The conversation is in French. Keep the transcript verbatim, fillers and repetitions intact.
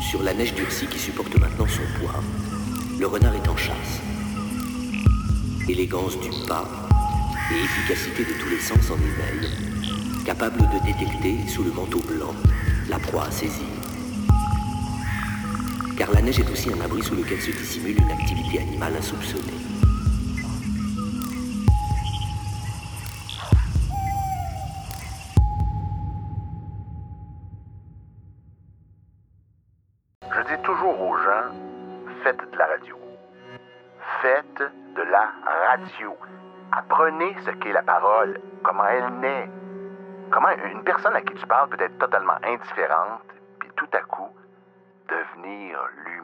Sur la neige durcie qui supporte maintenant son poids, le renard est en chasse. Élégance du pas et efficacité de tous les sens en éveil, capable de détecter, sous le manteau blanc, la proie à saisir. Car la neige est aussi un abri sous lequel se dissimule une activité animale insoupçonnée. Je dis toujours aux gens, faites de la radio. Faites de la radio. Apprenez ce qu'est la parole, comment elle naît. Comment une personne à qui tu parles peut être totalement indifférente, puis tout à coup, devenir lui.